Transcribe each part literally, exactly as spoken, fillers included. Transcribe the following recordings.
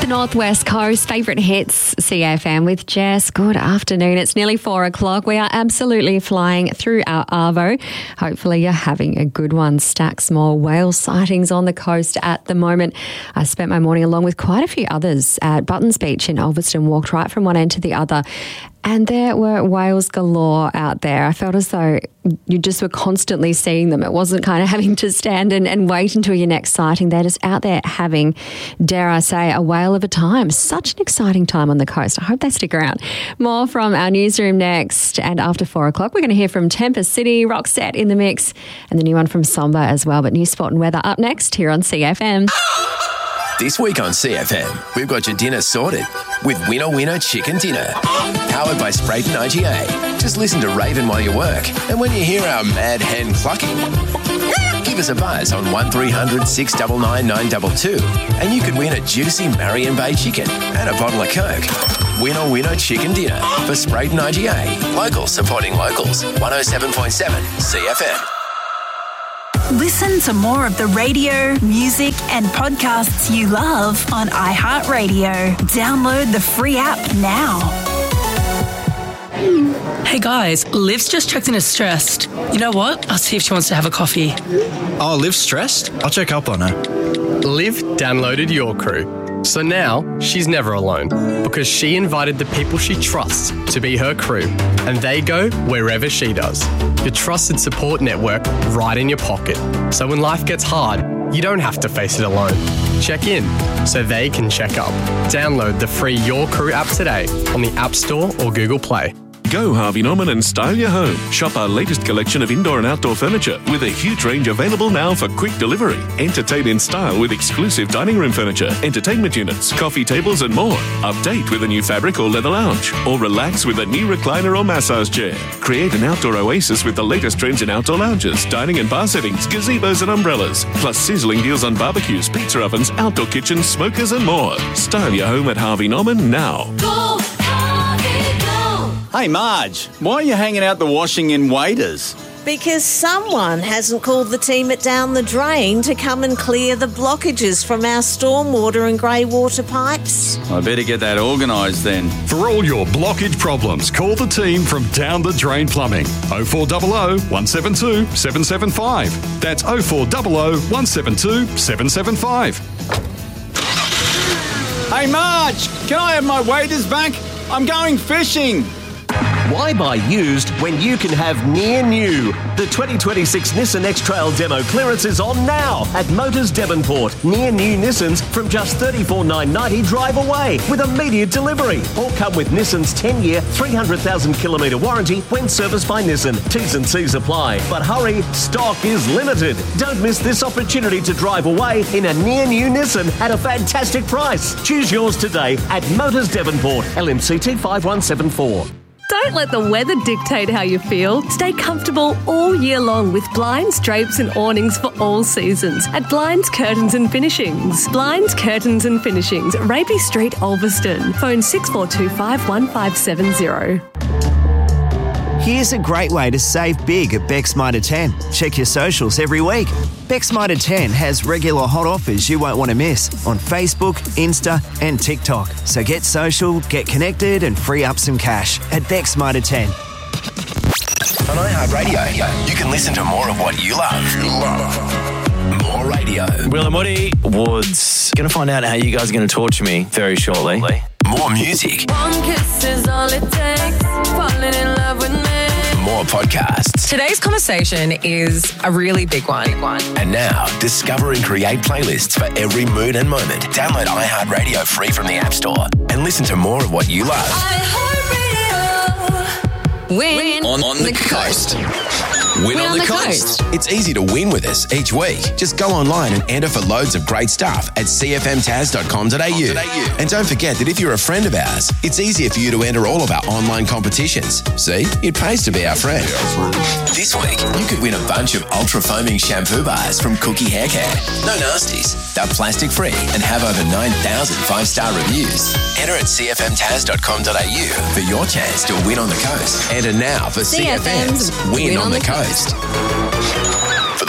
the Northwest Coast. Favourite hits, C F M with Jess. Good afternoon. It's nearly four o'clock. We are absolutely flying through our arvo. Hopefully you're having a good one. Stacks more whale sightings on the coast at the moment. I spent my morning along with quite a few others at Buttons Beach in Ulverstone. Walked right from one end to the other. And there were whales galore out there. I felt as though you just were constantly seeing them. It wasn't kind of having to stand and, and wait until your next sighting. They're just out there having, dare I say, a whale of a time. Such an exciting time on the coast. I hope they stick around. More from our newsroom next. And after four o'clock, we're going to hear from Tempest City, Roxette in the mix, and the new one from Somber as well. But news, sport and weather up next here on C F M. This week on C F M, we've got your dinner sorted with Winner Winner Chicken Dinner. Powered by Sprayton I G A. Just listen to Raven while you work. And when you hear our mad hen clucking, give us a buzz on one three hundred six nine nine nine two two and you could win a juicy Marion Bay chicken and a bottle of Coke. Winner Winner Chicken Dinner for Sprayton I G A. Locals supporting locals. one oh seven point seven C F M. Listen to more of the radio, music and podcasts you love on iHeartRadio. Download the free app now. Hey guys, Liv's just checked in as stressed. You know what? I'll see if she wants to have a coffee. Oh, Liv's stressed? I'll check up on her. Liv downloaded Your Crew. So now she's never alone because she invited the people she trusts to be her crew and they go wherever she does. Your trusted support network right in your pocket. So when life gets hard, you don't have to face it alone. Check in so they can check up. Download the free Your Crew app today on the App Store or Google Play. Go Harvey Norman and style your home. Shop our latest collection of indoor and outdoor furniture with a huge range available now for quick delivery. Entertain in style with exclusive dining room furniture, entertainment units, coffee tables and more. Update with a new fabric or leather lounge. Or relax with a new recliner or massage chair. Create an outdoor oasis with the latest trends in outdoor lounges, dining and bar settings, gazebos and umbrellas. Plus sizzling deals on barbecues, pizza ovens, outdoor kitchens, smokers and more. Style your home at Harvey Norman now. Go, Harvey, go. Hey Marge, why are you hanging out the washing in waders? Because someone hasn't called the team at Down the Drain to come and clear the blockages from our stormwater and grey water pipes. I better get that organised then. For all your blockage problems, call the team from Down the Drain Plumbing. oh four hundred, one seven two, seven seven five. That's oh four hundred, one seven two, seven seven five. Hey Marge, can I have my waders back? I'm going fishing. Why buy used when you can have near new? The twenty twenty-six Nissan X-Trail demo clearance is on now at Motors Devonport. Near new Nissans from just thirty-four thousand nine hundred ninety drive away with immediate delivery. Or come with Nissan's ten-year, three hundred thousand kilometre warranty when serviced by Nissan. T's and C's apply. But hurry, stock is limited. Don't miss this opportunity to drive away in a near new Nissan at a fantastic price. Choose yours today at Motors Devonport. L M C T five one seven four. Don't let the weather dictate how you feel. Stay comfortable all year long with blinds, drapes and awnings for all seasons at Blinds, Curtains and Finishings. Blinds, Curtains and Finishings, Raby Street, Ulverston. Phone six four two five, one five seven zero. Here's a great way to save big at Beck's Mitre ten. Check your socials every week. Beck's Mitre ten has regular hot offers you won't want to miss on Facebook, Insta and TikTok. So get social, get connected and free up some cash at Beck's Mitre ten. On iHeartRadio, you can listen to more of what you love. You love. More radio. Will and Woody Woods. Going to find out how you guys are going to torture me very shortly. More music. One kiss is all it takes. Falling in love with me. More podcasts. Today's conversation is a really big one. And now, discover and create playlists for every mood and moment. Download iHeartRadio free from the App Store and listen to more of what you love. iHeartRadio. Win, on, on the, the coast. Win, win on, on the, the coast. coast. It's easy to win with us each week. Just go online and enter for loads of great stuff at c f m taz dot com dot a u. And don't forget that if you're a friend of ours, it's easier for you to enter all of our online competitions. See, it pays to be our friend. This week, you could win a bunch of ultra foaming shampoo bars from Cookie Hair Care. No nasties. They're plastic free and have over nine thousand five-star reviews. Enter at c f m taz dot com dot a u for your chance to win on the coast. Enter now for C F M's Win, win on, on the Coast. For the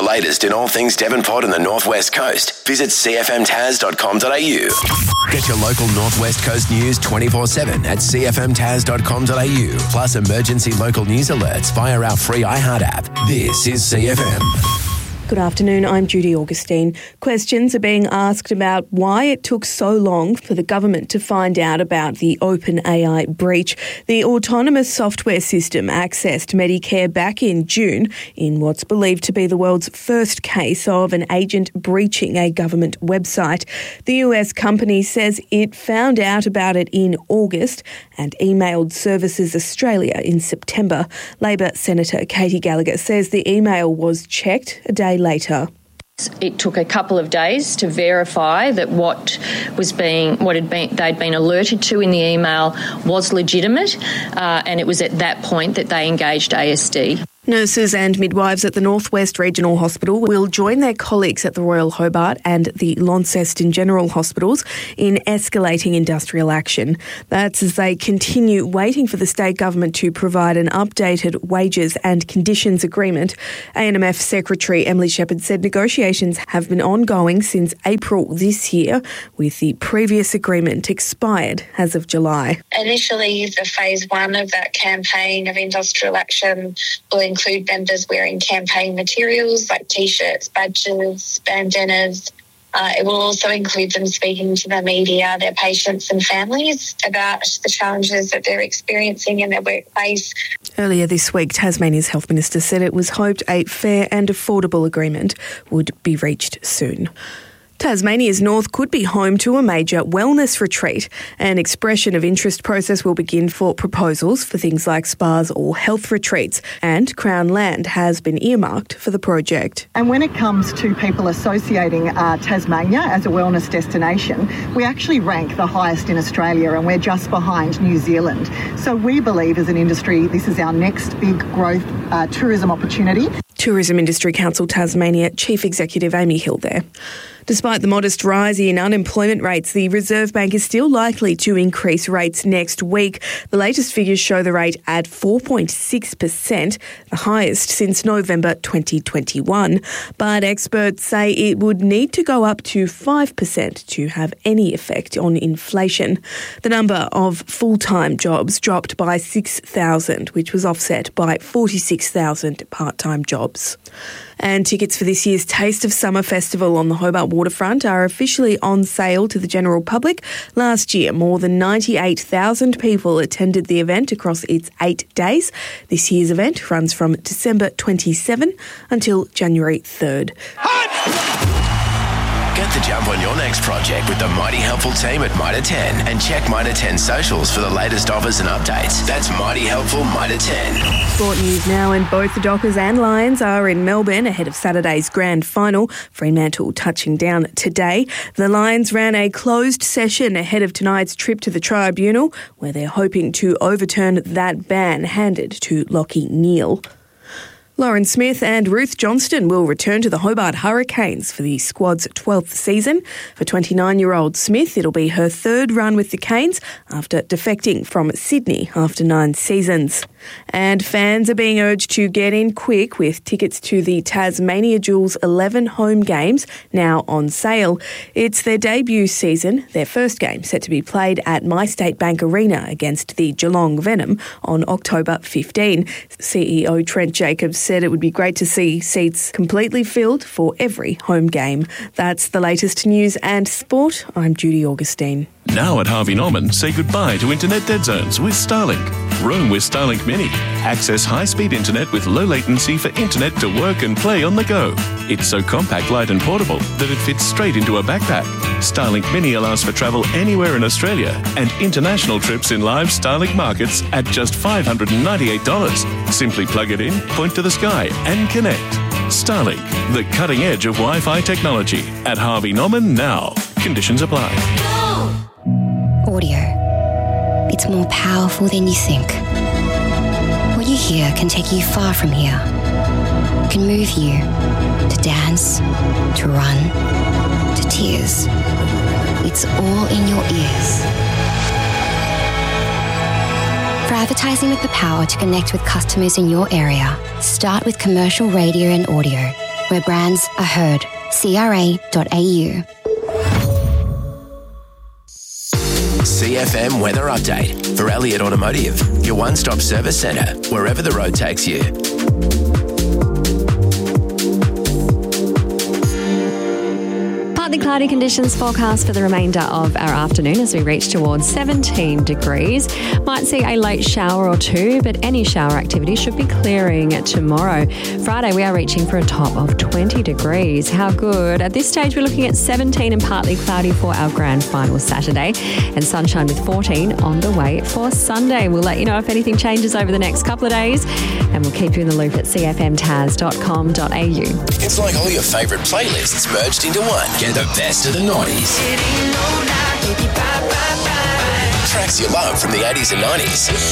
latest in all things Devonport and the Northwest Coast, visit c f m taz dot com dot a u. Get your local Northwest Coast news twenty-four seven at c f m taz dot com dot a u, plus emergency local news alerts via our free iHeart app. This is C F M. Good afternoon, I'm Judy Augustine. Questions are being asked about why it took so long for the government to find out about the OpenAI breach. The autonomous software system accessed Medicare back in June in what's believed to be the world's first case of an agent breaching a government website. The U S company says it found out about it in August and emailed Services Australia in September. Labor Senator Katie Gallagher says the email was checked a day later. It took a couple of days to verify that what was being, what had been, they'd been alerted to in the email was legitimate, uh, and it was at that point that they engaged A S D. Nurses and midwives at the Northwest Regional Hospital will join their colleagues at the Royal Hobart and the Launceston General Hospitals in escalating industrial action. That's as they continue waiting for the state government to provide an updated wages and conditions agreement. A N M F Secretary Emily Shepherd said negotiations have been ongoing since April this year, with the previous agreement expired as of July. Initially, the phase one of that campaign of industrial action will include members wearing campaign materials like T-shirts, badges, bandanas. Uh, it will also include them speaking to the media, their patients and families about the challenges that they're experiencing in their workplace. Earlier this week, Tasmania's Health Minister said it was hoped a fair and affordable agreement would be reached soon. Tasmania's north could be home to a major wellness retreat. An expression of interest process will begin for proposals for things like spas or health retreats, and Crown land has been earmarked for the project. And when it comes to people associating uh, Tasmania as a wellness destination, we actually rank the highest in Australia, and we're just behind New Zealand. So we believe as an industry this is our next big growth uh, tourism opportunity. Tourism Industry Council Tasmania Chief Executive Amy Hill there. Despite the modest rise in unemployment rates, the Reserve Bank is still likely to increase rates next week. The latest figures show the rate at four point six percent, the highest since November twenty twenty-one. But experts say it would need to go up to five percent to have any effect on inflation. The number of full-time jobs dropped by six thousand, which was offset by forty-six thousand part-time jobs. And tickets for this year's Taste of Summer Festival on the Hobart Waterfront are officially on sale to the general public. Last year, more than ninety-eight thousand people attended the event across its eight days. This year's event runs from December twenty-seventh until January third. Get the jump on your next project with the Mighty Helpful team at Mitre ten, and check Mitre ten socials for the latest offers and updates. That's Mighty Helpful Mitre ten. Sport news now, and both the Dockers and Lions are in Melbourne ahead of Saturday's grand final. Fremantle touching down today. The Lions ran a closed session ahead of tonight's trip to the tribunal, where they're hoping to overturn that ban handed to Lachie Neale. Lauren Smith and Ruth Johnston will return to the Hobart Hurricanes for the squad's twelfth season. For twenty-nine-year-old Smith, it'll be her third run with the Canes after defecting from Sydney after nine seasons. And fans are being urged to get in quick with tickets to the Tasmania Jewels eleven home games now on sale. It's their debut season, their first game set to be played at MyState Bank Arena against the Geelong Venom on October fifteenth. C E O Trent Jacobs said it would be great to see seats completely filled for every home game. That's the latest news and sport. I'm Judy Augustine. Now at Harvey Norman, say goodbye to internet dead zones with Starlink. Roam with Starlink Mini. Access high-speed internet with low latency for internet to work and play on the go. It's so compact, light and portable that it fits straight into a backpack. Starlink Mini allows for travel anywhere in Australia and international trips in live Starlink markets at just five hundred ninety-eight dollars. Simply plug it in, point to the sky and connect. Starlink, the cutting edge of Wi-Fi technology. At Harvey Norman now. Conditions apply. Audio. It's more powerful than you think. What you hear can take you far from here. It can move you to dance, to run, to tears. It's all in your ears. For advertising with the power to connect with customers in your area, start with commercial radio and audio. where brands are heard. C R A dot A U. C F M Weather Update for Elliott Automotive, your one-stop service centre, wherever the road takes you. Partly cloudy conditions forecast for the remainder of our afternoon as we reach towards seventeen degrees. Might see a late shower or two, but any shower activity should be clearing tomorrow. Friday, we are reaching for a top of twenty degrees. How good? At this stage, we're looking at seventeen and partly cloudy for our grand final Saturday, and sunshine with fourteen on the way for Sunday. We'll let you know if anything changes over the next couple of days, and we'll keep you in the loop at c f m taz dot com dot a u. It's like all your favourite playlists merged into one. Get the best of the nineties. Tracks you love from the eighties and nineties.